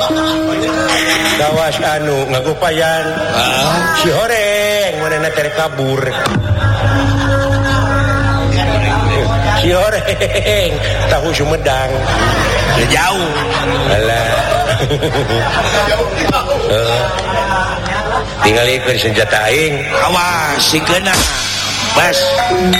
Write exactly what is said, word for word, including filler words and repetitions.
Gawas anu ngagupayan. Ah. Si horeng mana tere kabur. Si horeng tahu Sumedang. Jauh. Alah. uh, tinggal ikut senjata aing. Awas si kena. Bas.